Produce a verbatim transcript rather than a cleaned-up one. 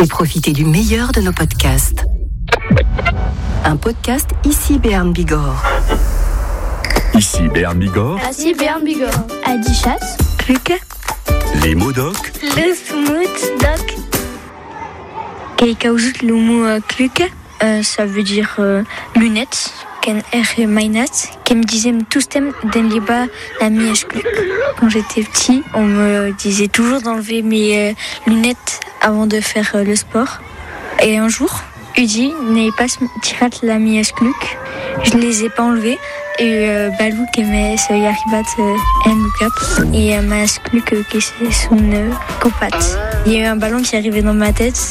et profitez du meilleur de nos podcasts. Un podcast ici Béarn Bigorre. Ici Béarn Bigorre. Ici Béarn Bigorre. Adichat. Kluke. Les mots doc. Le smooth doc. Keikaoujut lumu kluke. Euh, ça veut dire euh, lunettes. Ken er mainat. Qui me disait tous thèmes den liba la mièche kluk. Quand j'étais petit, on me disait toujours d'enlever mes euh, lunettes avant de faire euh, le sport. Et un jour, Udi n'est pas tirat la mièche kluk. Je les ai pas enlevées. Et euh, Balou qui met ce yaribat en look-up et euh, ma kluk qui c'est son euh, copat. Il y a eu un ballon qui est arrivé dans ma tête